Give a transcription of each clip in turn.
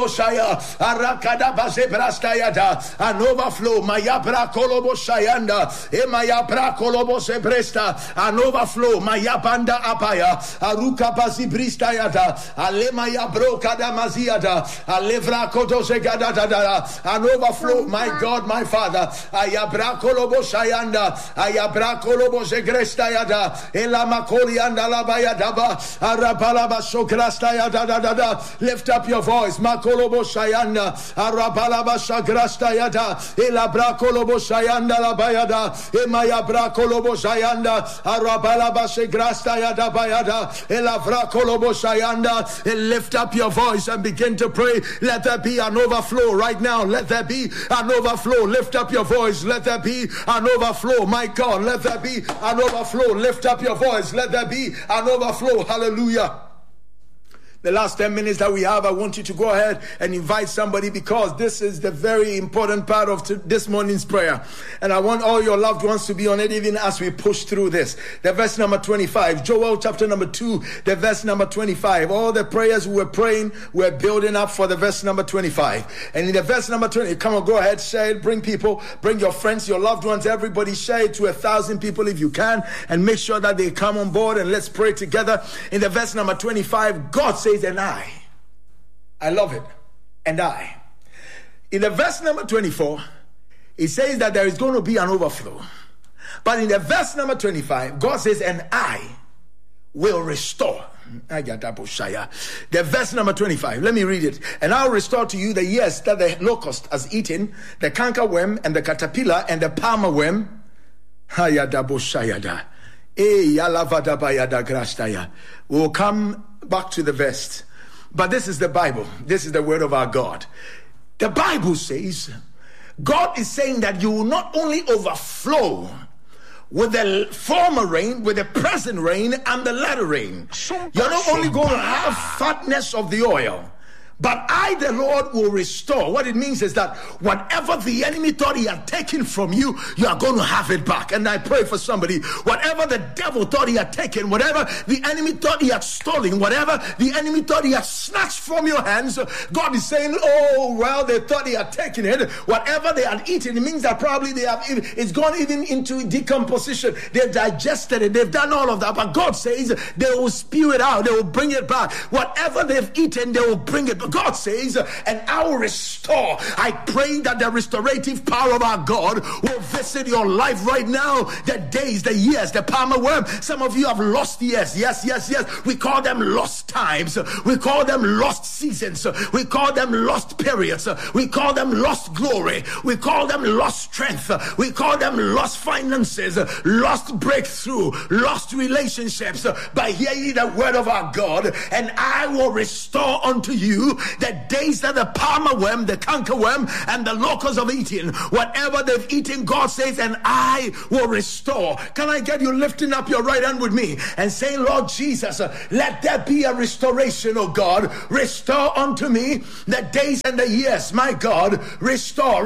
Shaya, Arakada Basebrastayada, an overflow, Mayabra Kolobo Shayanda, Emayabra Kolobo Sebresta, an overflow, Mayabanda Apaya, Aruka Basibristayada, Alemaya Brokada Maziada, Alevra Kotosegada, an overflow, my God, my Father, Ayabra Kolobo Shayanda, Ayabra Kolobo Segrestayada, Elamakorianda Labayadaba, Arapalaba Sokrastayada, lift up your voice, Kolobo Shayanda, Arabalaba Shagrasta Yada, Elabra Kolobo Shayanda Labayada, Emayabra Kolobo Shayanda, Arabalaba Shagrasta Yada Bayada, Elavra Kolobo Shayanda. Lift up your voice and begin to pray. Let there be an overflow right now. Let there be an overflow. Lift up your voice. Let there be an overflow. My God, let there be an overflow. Lift up your voice. Let there be an overflow. Hallelujah. The last 10 minutes that we have, I want you to go ahead and invite somebody, because this is the very important part of this morning's prayer. And I want all your loved ones to be on it even as we push through this. The verse number 25, Joel chapter number 2, the verse number 25. All the prayers we were praying, we're building up for the verse number 25. And in the verse number 20, come on, go ahead, share it, bring people, bring your friends, your loved ones, everybody, share it to 1,000 people if you can, and make sure that they come on board and let's pray together. In the verse number 25, God says, and I love it, and I. In the verse number 24, it says that there is going to be an overflow. But in the verse number 25, God says, and I will restore. The verse number 25, let me read it. And I'll restore to you the years that the locust has eaten, the cankerworm and the caterpillar and the palmer worm. We'll come back to the verse. But this is the Bible. This is the word of our God. The Bible says, God is saying that you will not only overflow with the former rain, with the present rain and the latter rain. You're not only going to have fatness of the oil, but I, the Lord, will restore. What it means is that whatever the enemy thought he had taken from you, you are going to have it back. And I pray for somebody, whatever the devil thought he had taken, whatever the enemy thought he had stolen, whatever the enemy thought he had snatched from your hands, God is saying, oh, well, they thought he had taken it. Whatever they had eaten, it means that probably it's gone even into decomposition. They've digested it. They've done all of that. But God says they will spew it out. They will bring it back. Whatever they've eaten, they will bring it back. God says, and I will restore. I pray that the restorative power of our God will visit your life right now. The days, the years, the palmer worm. Some of you have lost years. Yes. We call them lost times. We call them lost seasons. We call them lost periods. We call them lost glory. We call them lost strength. We call them lost finances, lost breakthrough, lost relationships. But hear ye the word of our God, and I will restore unto you the days that the palmer worm, the cankerworm, and the locusts of eating, whatever they've eaten, God says, and I will restore. Can I get you lifting up your right hand with me and saying, Lord Jesus, let there be a restoration, oh God. Restore unto me the days and the years, my God. Restore.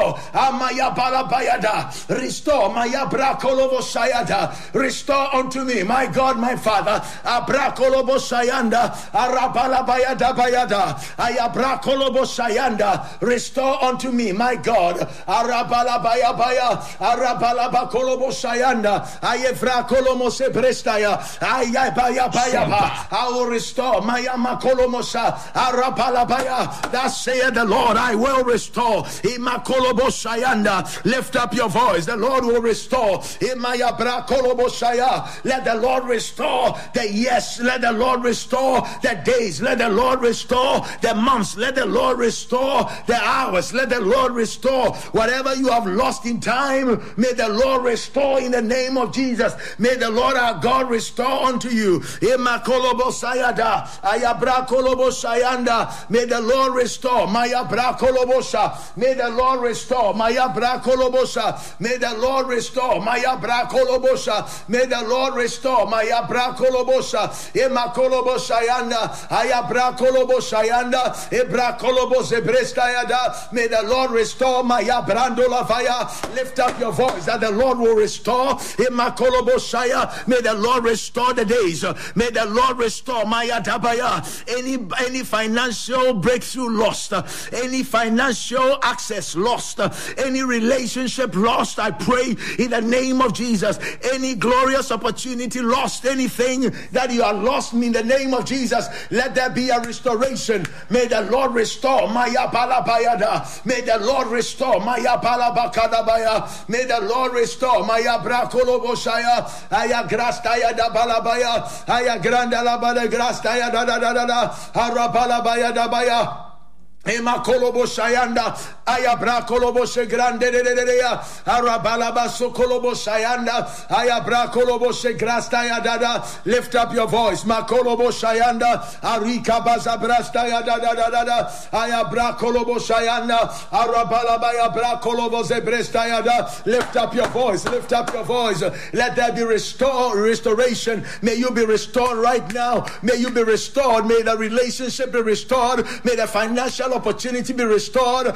Amaya balabayada. Restore. Maya brakolobo sayada. Restore unto me, my God, my Father. Abrakolobo sayanda. Arabalabayada bayada. Ayabrakolobo sayanda. Restore unto me, my God. Arabalabaya baya. Arabalabakolobo sayanda. Ayevrakolomo sebrestaya. Ayabaya baya. I will restore. Maya makolomosa. Arabalabaya. Thus saith the Lord, I will restore. Imakolobo sayanda. Lift up your voice. The Lord will restore. Imaya brakolobo saya. Let the Lord restore the years. Let the Lord restore the days. Let the Lord restore the months. Let the Lord restore the hours. Let the Lord restore whatever you have lost in time. May the Lord restore in the name of Jesus. May the Lord our God restore unto you. Imakolobo sayada. Ayabrakolobo sayanda. May the Lord restore. Maya brakolobosa. May the Lord restore. Maya brakolobosa. May the Lord restore. Maya brakolobosa. May the Lord restore. Maya brakolobosa. Imakolobo sayanda. Ayabrakolobo sayanda. Sayanda, Ebra Kolobo Zebrestayada. May the Lord restore Maya Brandola Fire. Lift up your voice that the Lord will restore. Emakolobo Shaya. May the Lord restore the days. May the Lord restore Maya Dabaya. Any financial breakthrough lost, any financial access lost, any relationship lost, I pray in the name of Jesus. Any glorious opportunity lost, anything that you are lost in the name of Jesus, let there be a restoration. May the Lord restore Maya Balabayada. May the Lord restore Maya Balabakadabaya. May the Lord restore Maya Brakoloboshaya. Aya Grastaya da Balabaya. Aya Grandalabada Grastaya da da da da da. Arabalabaya da Baya. Ema kolobo shayanda ayabra kolobo she grande de ya arabalaba so kolobo shayanda ayabra kolobo she grasta ya dada. Lift up your voice. Makolobo shayanda arika bazabrasta ya dada dada ayabra kolobo shayanda arabalaba ya bra kolobo zebresta ya da. Lift up your voice. Lift up your voice. Let there be restoration. May you be restored right now. May you be restored. May the relationship be restored. May the financial opportunity be restored.